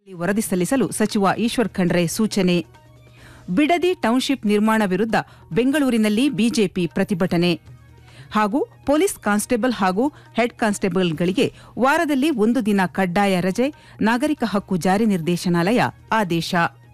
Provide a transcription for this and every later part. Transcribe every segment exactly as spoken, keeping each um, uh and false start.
ವರದಿ ಸಲ್ಲಿಸಲು ಸಚಿವ ಈಶ್ವರ್ ಖಂಡ್ರೆ ಸೂಚನೆ. ಬಿಡದಿ ಟೌನ್ಶಿಪ್ ನಿರ್ಮಾಣ ವಿರುದ್ಧ ಬೆಂಗಳೂರಿನಲ್ಲಿ ಬಿಜೆಪಿ ಪ್ರತಿಭಟನೆ ಹಾಗೂ ಪೊಲೀಸ್ ಕಾನ್ಸ್ಟೇಬಲ್ ಹಾಗೂ ಹೆಡ್ ಕಾನ್ಸ್ಟೇಬಲ್ಗಳಿಗೆ ವಾರದಲ್ಲಿ ಒಂದು ದಿನ ಕಡ್ಡಾಯ ರಜೆ, ನಾಗರಿಕ ಹಕ್ಕು ಜಾರಿ ನಿರ್ದೇಶನಾಲಯ ಆದೇಶ.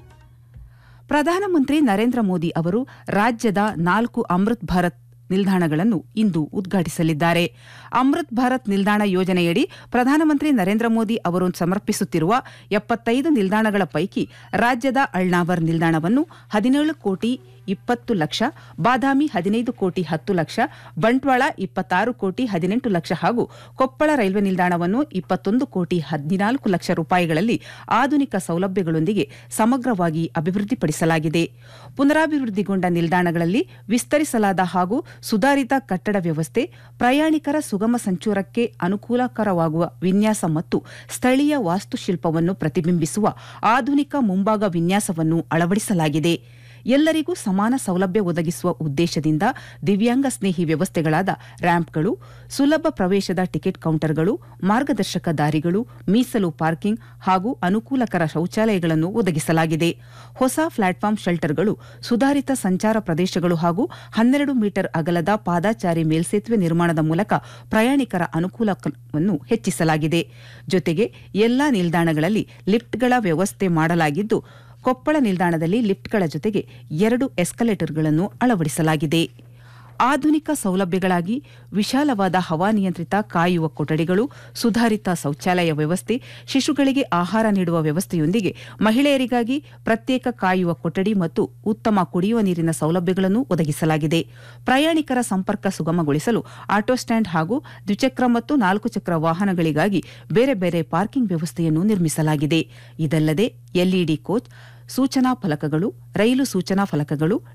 ಪ್ರಧಾನಮಂತ್ರಿ ನರೇಂದ್ರ ಮೋದಿ ಅವರು ರಾಜ್ಯದ ನಾಲ್ಕು ಅಮೃತ್ ಭಾರತ್ ನಿಲ್ದಾಣಗಳನ್ನು ಇಂದು ಉದ್ಘಾಟಿಸಲಿದ್ದಾರೆ. ಅಮೃತ್ ಭಾರತ್ ನಿಲ್ದಾಣ ಯೋಜನೆಯಡಿ ಪ್ರಧಾನಮಂತ್ರಿ ನರೇಂದ್ರ ಮೋದಿ ಅವರು ಸಮರ್ಪಿಸುತ್ತಿರುವ ಎಪ್ಪತ್ತೈದು ನಿಲ್ದಾಣಗಳ ಪೈಕಿ ರಾಜ್ಯದ ಅಳ್ನಾವರ್ ನಿಲ್ದಾಣವನ್ನು ಹದಿನೇಳು ಕೋಟಿ ಇಪ್ಪತ್ತು ಲಕ್ಷ, ಬಾದಾಮಿ ಹದಿನೈದು ಕೋಟಿ ಹತ್ತು ಲಕ್ಷ, ಬಂಟ್ವಾಳ ಇಪ್ಪತ್ತಾರು ಕೋಟಿ ಹದಿನೆಂಟು ಲಕ್ಷ ಹಾಗೂ ಕೊಪ್ಪಳ ರೈಲ್ವೆ ನಿಲ್ದಾಣವನ್ನು ಇಪ್ಪತ್ತೊಂದು ಕೋಟಿ ಹದಿನಾಲ್ಕು ಲಕ್ಷ ರೂಪಾಯಿಗಳಲ್ಲಿ ಆಧುನಿಕ ಸೌಲಭ್ಯಗಳೊಂದಿಗೆ ಸಮಗ್ರವಾಗಿ ಅಭಿವೃದ್ಧಿಪಡಿಸಲಾಗಿದೆ. ಪುನರಾಭಿವೃದ್ಧಿಗೊಂಡ ನಿಲ್ದಾಣಗಳಲ್ಲಿ ವಿಸ್ತರಿಸಲಾದ ಹಾಗೂ ಸುಧಾರಿತ ಕಟ್ಟಡ ವ್ಯವಸ್ಥೆ, ಪ್ರಯಾಣಿಕರ ಸುಗಮ ಸಂಚಾರಕ್ಕೆ ಅನುಕೂಲಕರವಾಗುವ ವಿನ್ಯಾಸ ಮತ್ತು ಸ್ಥಳೀಯ ವಾಸ್ತುಶಿಲ್ಪವನ್ನು ಪ್ರತಿಬಿಂಬಿಸುವ ಆಧುನಿಕ ಮುಂಭಾಗ ವಿನ್ಯಾಸವನ್ನು ಅಳವಡಿಸಲಾಗಿದೆ. ಎಲ್ಲರಿಗೂ ಸಮಾನ ಸೌಲಭ್ಯ ಒದಗಿಸುವ ಉದ್ದೇಶದಿಂದ ದಿವ್ಯಾಂಗ ಸ್ನೇಹಿ ವ್ಯವಸ್ಥೆಗಳಾದ ರ್ಯಾಂಪ್ಗಳು, ಸುಲಭ ಪ್ರವೇಶದ ಟಿಕೆಟ್ ಕೌಂಟರ್ಗಳು, ಮಾರ್ಗದರ್ಶಕ ದಾರಿಗಳು, ಮೀಸಲು ಪಾರ್ಕಿಂಗ್ ಹಾಗೂ ಅನುಕೂಲಕರ ಶೌಚಾಲಯಗಳನ್ನು ಒದಗಿಸಲಾಗಿದೆ. ಹೊಸ ಪ್ಲಾಟ್ಫಾರ್ಮ್ ಶೆಲ್ಟರ್ಗಳು, ಸುಧಾರಿತ ಸಂಚಾರ ಪ್ರದೇಶಗಳು ಹಾಗೂ ಹನ್ನೆರಡು ಮೀಟರ್ ಅಗಲದ ಪಾದಾಚಾರಿ ಮೇಲ್ಸೇತುವೆ ನಿರ್ಮಾಣದ ಮೂಲಕ ಪ್ರಯಾಣಿಕರ ಅನುಕೂಲವನ್ನು ಹೆಚ್ಚಿಸಲಾಗಿದೆ. ಜೊತೆಗೆ ಎಲ್ಲಾ ನಿಲ್ದಾಣಗಳಲ್ಲಿ ಲಿಫ್ಟ್ಗಳ ವ್ಯವಸ್ಥೆ ಮಾಡಲಾಗಿದ್ದು, ಕೊಪ್ಪಳ ನಿಲ್ದಾಣದಲ್ಲಿ ಲಿಫ್ಟ್ಗಳ ಜೊತೆಗೆ ಎರಡು ಎಸ್ಕಲೇಟರ್ಗಳನ್ನು ಅಳವಡಿಸಲಾಗಿದೆ. ಆಧುನಿಕ ಸೌಲಭ್ಯಗಳಾಗಿ ವಿಶಾಲವಾದ ಹವಾನಿಯಂತ್ರಿತ ಕಾಯುವ ಕೊಠಡಿಗಳು, ಸುಧಾರಿತ ಶೌಚಾಲಯ ವ್ಯವಸ್ಥೆ, ಶಿಶುಗಳಿಗೆ ಆಹಾರ ನೀಡುವ ವ್ಯವಸ್ಥೆಯೊಂದಿಗೆ ಮಹಿಳೆಯರಿಗಾಗಿ ಪ್ರತ್ಯೇಕ ಕಾಯುವ ಕೊಠಡಿ ಮತ್ತು ಉತ್ತಮ ಕುಡಿಯುವ ನೀರಿನ ಸೌಲಭ್ಯಗಳನ್ನು ಒದಗಿಸಲಾಗಿದೆ. ಪ್ರಯಾಣಿಕರ ಸಂಪರ್ಕ ಸುಗಮಗೊಳಿಸಲು ಆಟೋ ಸ್ಟ್ಯಾಂಡ್ ಹಾಗೂ ದ್ವಿಚಕ್ರ ಮತ್ತು ನಾಲ್ಕು ಚಕ್ರ ವಾಹನಗಳಿಗಾಗಿ ಬೇರೆ ಬೇರೆ ಪಾರ್ಕಿಂಗ್ ವ್ಯವಸ್ಥೆಯನ್ನು ನಿರ್ಮಿಸಲಾಗಿದೆ. ಇದಲ್ಲದೆ ಎಲ್ಇಡಿ ಕೋಚ್, ಸೂಚನಾ ಫಲಕಗಳು, ರೈಲು ಸೂಚನಾ ಫಲಕಗಳು,